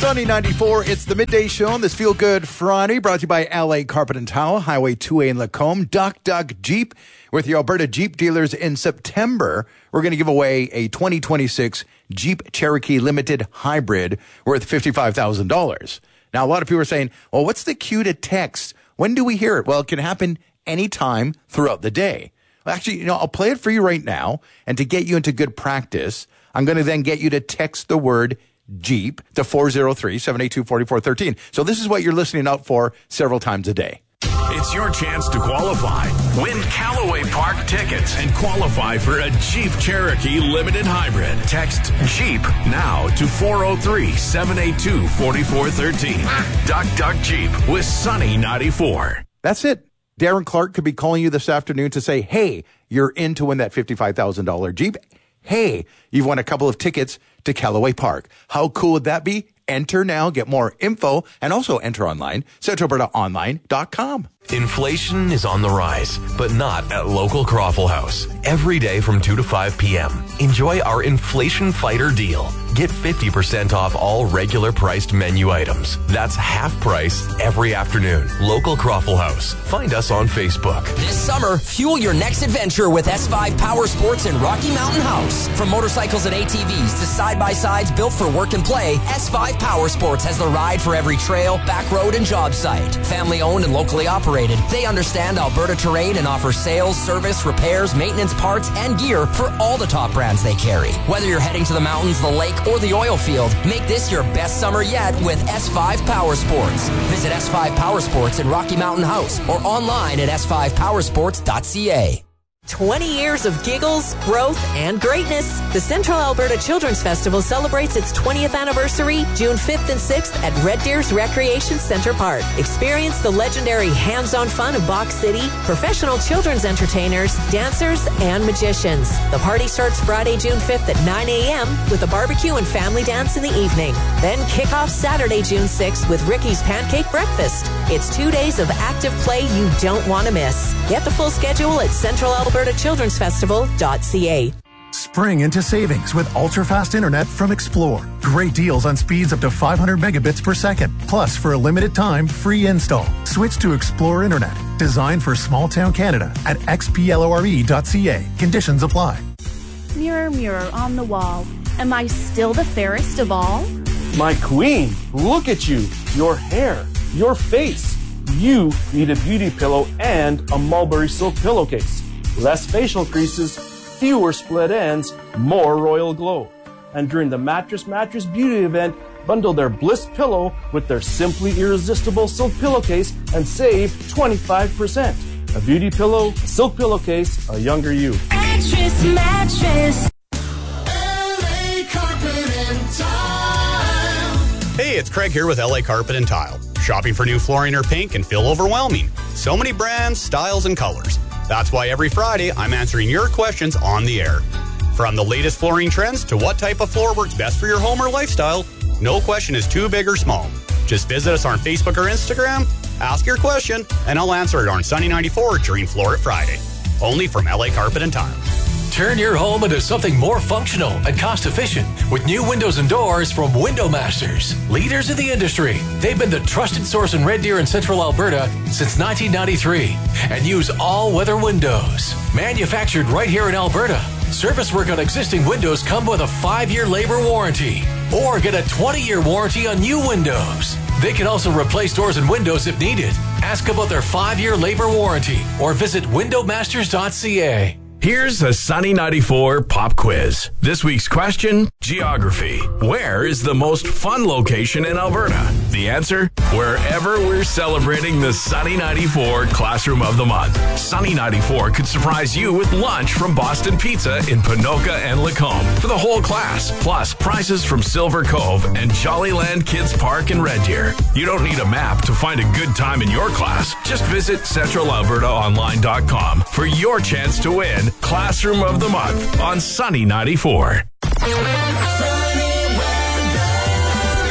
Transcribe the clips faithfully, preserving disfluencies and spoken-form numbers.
Sunny ninety-four, it's the Midday Show on this Feel Good Friday, brought to you by L A Carpet and Tile, Highway two A in Lacombe, Duck Duck Jeep. With the Alberta Jeep dealers in September, we're going to give away a twenty twenty-six Jeep Cherokee Limited Hybrid worth fifty-five thousand dollars. Now, a lot of people are saying, well, what's the cue to text? When do we hear it? Well, it can happen anytime throughout the day. Well, actually, you know, I'll play it for you right now, and to get you into good practice, I'm going to then get you to text the word Jeep to four oh three, seven eight two, four four one three. So this is what you're listening out for several times a day. It's your chance to qualify. Win Callaway Park tickets and qualify for a Jeep Cherokee Limited Hybrid. Text Jeep now to four oh three, seven eight two, four four one three. Duck Duck Jeep with Sunny ninety-four. That's it. Darren Clark could be calling you this afternoon to say, hey, you're in to win that fifty-five thousand dollars Jeep. Hey, you've won a couple of tickets to Callaway Park. How cool would that be? Enter now, get more info, and also enter online, central alberta online dot com. Inflation is on the rise, but not at local Croffle House. Every day from two to five p.m., enjoy our Inflation Fighter deal. Get fifty percent off all regular priced menu items. That's half price every afternoon. Local Croffle House. Find us on Facebook. This summer, fuel your next adventure with S five Power Sports in Rocky Mountain House. From motorcycles and A T Vs to side-by-sides built for work and play, S five Power Sports has the ride for every trail, back road, and job site. Family owned and locally operated, they understand Alberta terrain and offer sales, service, repairs, maintenance, parts, and gear for all the top brands they carry. Whether you're heading to the mountains, the lake, or the oil field, make this your best summer yet with S five Power Sports. Visit S five Power Sports in Rocky Mountain House or online at s five power sports dot c a. twenty years of giggles, growth, and greatness. The Central Alberta Children's Festival celebrates its twentieth anniversary June fifth and sixth at Red Deer's Recreation Center Park. Experience the legendary hands-on fun of Box City, professional children's entertainers, dancers, and magicians. The party starts Friday, June fifth at nine a.m. with a barbecue and family dance in the evening. Then kick off Saturday, June sixth with Ricky's Pancake Breakfast. It's two days of active play you don't want to miss. Get the full schedule at Central Alberta Children's Festival dot c a. Spring into savings with ultra-fast internet from Explore. Great deals on speeds up to five hundred megabits per second. Plus, for a limited time, free install. Switch to Explore Internet. Designed for small-town Canada at x p lore dot c a. Conditions apply. Mirror, mirror on the wall. Am I still the fairest of all? My queen, look at you. Your hair, your face. You need a beauty pillow and a Mulberry Silk pillowcase. Less facial creases, fewer split ends, more royal glow. And during the Mattress Mattress Beauty event, bundle their Bliss pillow with their Simply Irresistible silk pillowcase and save twenty-five percent. A beauty pillow, a silk pillowcase, a younger you. Mattress, mattress. L A Carpet and Tile. Hey, it's Craig here with L A Carpet and Tile. Shopping for new flooring or paint can feel overwhelming. So many brands, styles, and colors. That's why every Friday, I'm answering your questions on the air. From the latest flooring trends to what type of floor works best for your home or lifestyle, no question is too big or small. Just visit us on Facebook or Instagram, ask your question, and I'll answer it on Sunny ninety-four during Floor It Friday. Only from L A Carpet and Tile. Turn your home into something more functional and cost-efficient with new windows and doors from Window Masters. Leaders in the industry, they've been the trusted source in Red Deer and Central Alberta since nineteen ninety-three and use all-weather windows. Manufactured right here in Alberta, service work on existing windows come with a five-year labor warranty or get a twenty-year warranty on new windows. They can also replace doors and windows if needed. Ask about their five-year labor warranty or visit window masters dot c a. Here's a Sunny ninety-four pop quiz. This week's question, geography. Where is the most fun location in Alberta? The answer, wherever we're celebrating the Sunny ninety-four Classroom of the Month. Sunny ninety-four could surprise you with lunch from Boston Pizza in Ponoka and Lacombe for the whole class, plus prizes from Silver Cove and Jollyland Kids Park in Red Deer. You don't need a map to find a good time in your class. Just visit central alberta online dot com for your chance to win Classroom of the Month on Sunny ninety-four.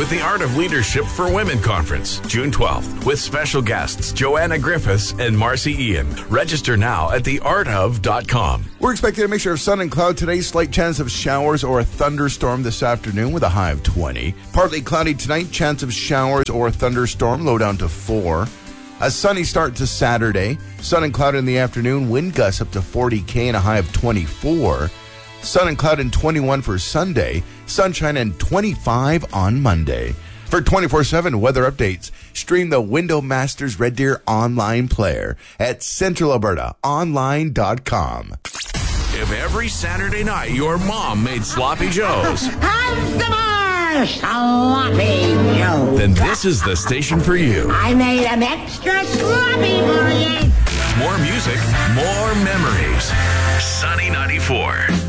with the Art of Leadership for Women Conference, June twelfth, with special guests Joanna Griffiths and Marcy Ian. Register now at the art of dot com. We're expecting a mixture of sun and cloud today. Slight chance of showers or a thunderstorm this afternoon with a high of twenty. Partly cloudy tonight. Chance of showers or a thunderstorm. Low down to four. A sunny start to Saturday. Sun and cloud in the afternoon. Wind gusts up to forty K and a high of twenty-four. Sun and cloud and twenty-one for Sunday. Sunshine and twenty-five on Monday. For twenty-four seven weather updates, stream the Window Masters Red Deer online player at central alberta online dot com. If every Saturday night your mom made sloppy joes, Have some more sloppy joes. then this is the station for you. I made them extra sloppy for you. More music, more memories. Sunny ninety-four.